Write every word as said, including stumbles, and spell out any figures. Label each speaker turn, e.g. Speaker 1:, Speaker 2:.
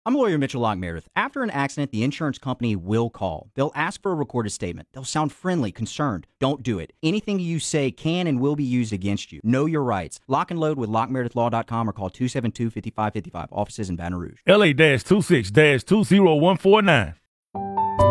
Speaker 1: I'm lawyer Mitchell Lock Meredith. After an accident, the insurance company will call. They'll ask for a recorded statement. They'll sound friendly, concerned. Don't do it. Anything you say can and will be used against you. Know your rights. Lock and load with lock meredith law dot com or call two seven two, five five five five. Offices in Baton Rouge.
Speaker 2: L A twenty-six two zero one four nine.